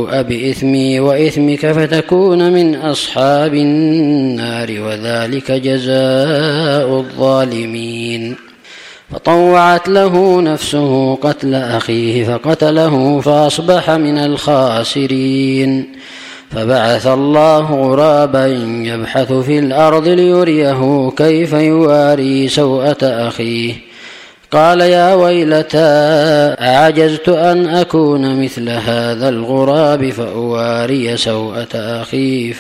فتبوء بإثمي وإثمك فتكون من أصحاب النار، وذلك جزاء الظالمين. فطوعت له نفسه قتل أخيه فقتله فأصبح من الخاسرين. فبعث الله غرابا يبحث في الأرض ليريه كيف يواري سوءة أخيه، قال يا ويلتى أعجزت أن أكون مثل هذا الغراب فأواري سوءة أخي